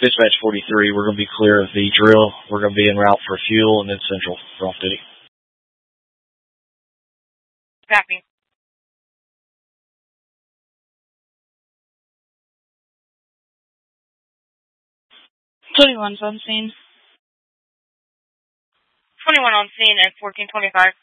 Dispatch 43, we're going to be clear of the drill. We're going to be en route for fuel and then Central for off-duty. Copy. 21's on scene. 21 on scene at 1425.